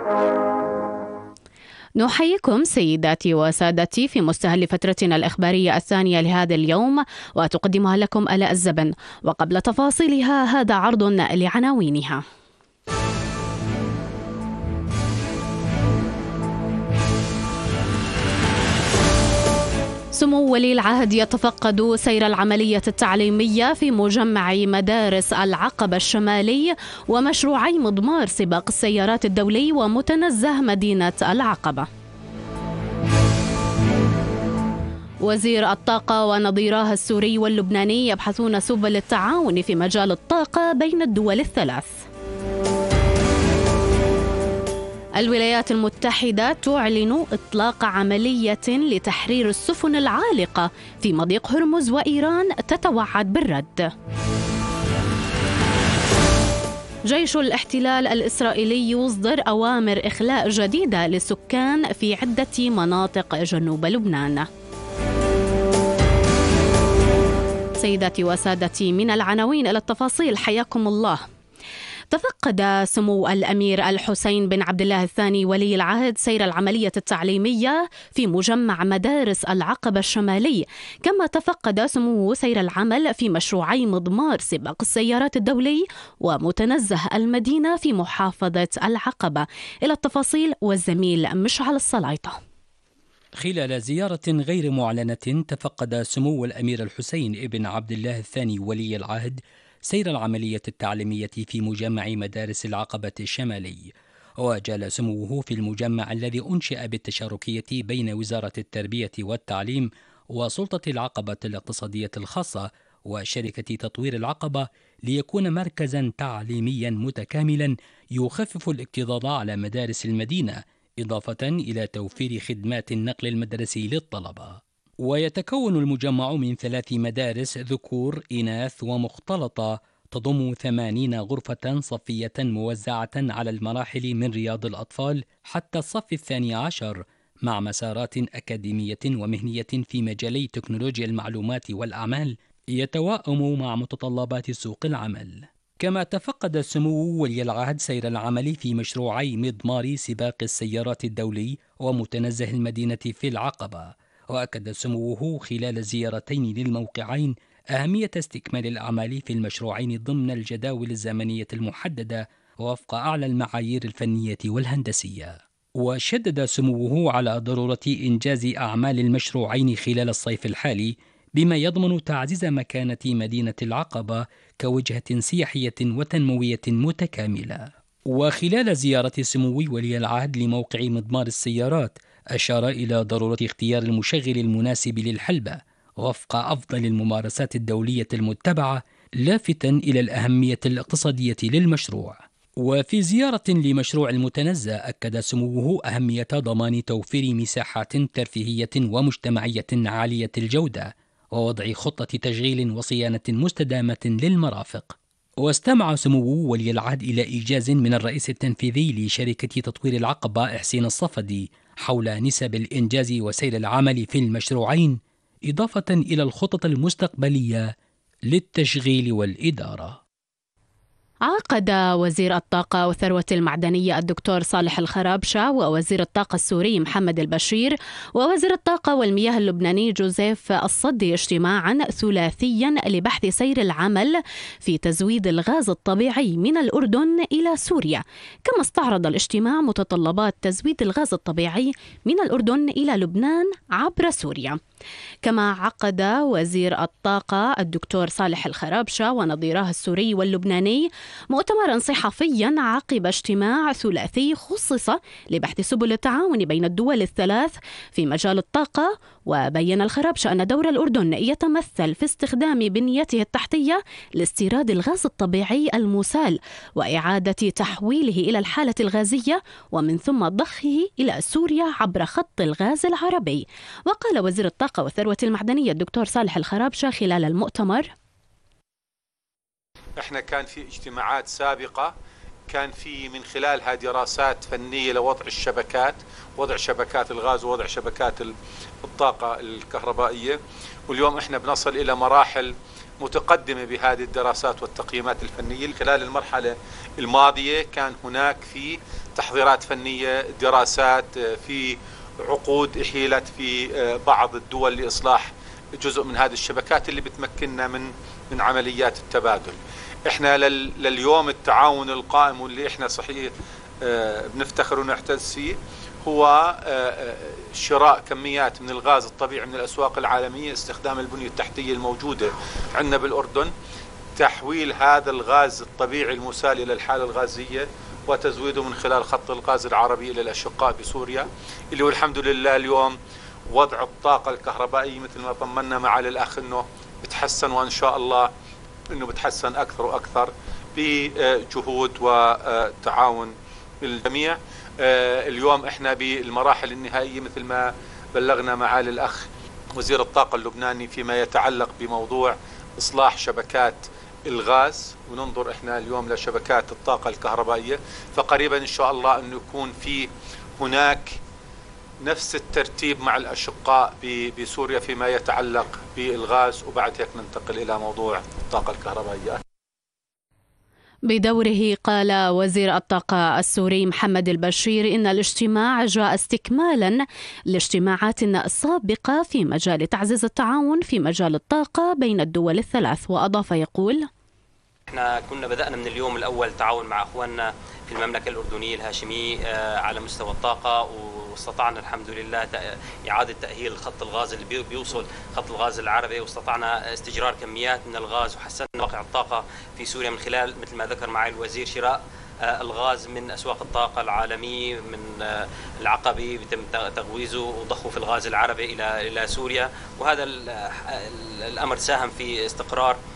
نحييكم سيداتي وسادتي في مستهل فترتنا الإخبارية الثانية لهذا اليوم، وتقدمها لكم آلاء الزبن. وقبل تفاصيلها هذا عرض لعناوينها. سمو ولي العهد يتفقد سير العملية التعليمية في مجمع مدارس العقبة الشمالي ومشروعي مضمار سباق السيارات الدولي ومتنزه مدينة العقبة. وزير الطاقة ونظيراه السوري واللبناني يبحثون سبل التعاون في مجال الطاقة بين الدول الثلاث. الولايات المتحدة تعلن إطلاق عملية لتحرير السفن العالقة في مضيق هرمز، وإيران تتوعد بالرد. جيش الاحتلال الإسرائيلي يصدر أوامر إخلاء جديدة للسكان في عدة مناطق جنوب لبنان. سيداتي وسادتي، من العناوين إلى التفاصيل، حياكم الله. تفقد سمو الأمير الحسين بن عبد الله الثاني ولي العهد سير العملية التعليمية في مجمع مدارس العقبة الشمالي، كما تفقد سموه سير العمل في مشروعي مضمار سباق السيارات الدولي ومتنزه المدينة في محافظة العقبة. إلى التفاصيل والزميل مشعل السلايطة. خلال زيارة غير معلنة تفقد سمو الأمير الحسين بن عبد الله الثاني ولي العهد سير العملية التعليمية في مجمع مدارس العقبة الشمالي، وجال سموه في المجمع الذي أنشئ بالتشاركية بين وزارة التربية والتعليم وسلطة العقبة الاقتصادية الخاصة وشركة تطوير العقبة، ليكون مركزا تعليميا متكاملا يخفف الاكتظاظ على مدارس المدينة، إضافة إلى توفير خدمات النقل المدرسي للطلبة. ويتكون المجمع من 3 مدارس ذكور إناث ومختلطة تضم 80 غرفة صفية موزعة على المراحل من رياض الأطفال حتى الصف 12، مع مسارات أكاديمية ومهنية في مجالي تكنولوجيا المعلومات والأعمال يتوائم مع متطلبات سوق العمل. كما تفقد سمو ولي العهد سير العمل في مشروعي مضمار سباق السيارات الدولي ومتنزه المدينة في العقبة، وأكد سموه خلال الزيارتين للموقعين أهمية استكمال الأعمال في المشروعين ضمن الجداول الزمنية المحددة وفق أعلى المعايير الفنية والهندسية. وشدد سموه على ضرورة إنجاز أعمال المشروعين خلال الصيف الحالي، بما يضمن تعزيز مكانة مدينة العقبة كوجهة سياحية وتنموية متكاملة. وخلال زيارة سمو ولي العهد لموقع مضمار السيارات أشار إلى ضرورة اختيار المشغل المناسب للحلبة وفق أفضل الممارسات الدولية المتبعة، لافتا إلى الأهمية الاقتصادية للمشروع. وفي زيارة لمشروع المتنزه أكد سموه أهمية ضمان توفير مساحات ترفيهية ومجتمعية عالية الجودة ووضع خطة تشغيل وصيانة مستدامة للمرافق. واستمع سمو ولي العهد إلى إيجاز من الرئيس التنفيذي لشركة تطوير العقبة حسين الصفدي حول نسب الإنجاز وسير العمل في المشروعين، إضافة إلى الخطط المستقبلية للتشغيل والإدارة. عقد وزير الطاقة والثروة المعدنية الدكتور صالح الخرابشة ووزير الطاقة السوري محمد البشير ووزير الطاقة والمياه اللبناني جوزيف الصدي اجتماعا ثلاثيا لبحث سير العمل في تزويد الغاز الطبيعي من الأردن إلى سوريا، كما استعرض الاجتماع متطلبات تزويد الغاز الطبيعي من الأردن إلى لبنان عبر سوريا. كما عقد وزير الطاقة الدكتور صالح الخرابشة ونظيراه السوري واللبناني مؤتمرا صحفيا عقب اجتماع ثلاثي خصص لبحث سبل التعاون بين الدول الثلاث في مجال الطاقة. وبين الخرابشة أن دور الأردن يتمثل في استخدام بنيته التحتية لاستيراد الغاز الطبيعي المسال وإعادة تحويله إلى الحالة الغازية ومن ثم ضخه إلى سوريا عبر خط الغاز العربي. وقال وزير الطاقة والثروة المعدنية الدكتور صالح الخرابشة خلال المؤتمر: احنا كان في اجتماعات سابقة كان في من خلالها دراسات فنية لوضع الشبكات، وضع شبكات الغاز ووضع شبكات الطاقة الكهربائية، واليوم احنا بنصل إلى مراحل متقدمة بهذه الدراسات والتقييمات الفنية. خلال المرحلة الماضية كان هناك في تحضيرات فنية، دراسات، في عقود احيلت في بعض الدول لإصلاح جزء من هذه الشبكات اللي بتمكننا من عمليات التبادل. احنا لليوم التعاون القائم واللي احنا صحيح بنفتخر ونعتز فيه هو شراء كميات من الغاز الطبيعي من الأسواق العالمية، استخدام البنية التحتية الموجودة عندنا بالأردن، تحويل هذا الغاز الطبيعي المسال إلى الحالة الغازية وتزويده من خلال خط الغاز العربي إلى الأشقاء بسوريا، اللي هو الحمد لله اليوم وضع الطاقة الكهربائية مثل ما طمنا معالي الأخ أنه بتحسن، وإن شاء الله أنه بتحسن أكثر وأكثر بجهود وتعاون الجميع. اليوم احنا بالمراحل النهائية مثل ما بلغنا معالي الأخ وزير الطاقة اللبناني فيما يتعلق بموضوع إصلاح شبكات الغاز، وننظر احنا اليوم لشبكات الطاقة الكهربائية، فقريبا إن شاء الله أنه يكون في هناك نفس الترتيب مع الأشقاء بسوريا فيما يتعلق بالغاز، وبعد هيك ننتقل إلى موضوع الطاقة الكهربائية. بدوره قال وزير الطاقة السوري محمد البشير إن الاجتماع جاء استكمالا لاجتماعات سابقة في مجال تعزيز التعاون في مجال الطاقة بين الدول الثلاث. وأضاف يقول: احنا كنا بدأنا من اليوم الأول تعاون مع أخواننا في المملكة الأردنية الهاشمية على مستوى الطاقة، واستطعنا الحمد لله إعادة تأهيل خط الغاز اللي بيوصل خط الغاز العربي، واستطعنا استجرار كميات من الغاز، وحسننا واقع الطاقة في سوريا من خلال مثل ما ذكر معي الوزير شراء الغاز من أسواق الطاقة العالمية، من العقبة بيتم تغويزه وضخه في الغاز العربي إلى سوريا، وهذا الأمر ساهم في استقرار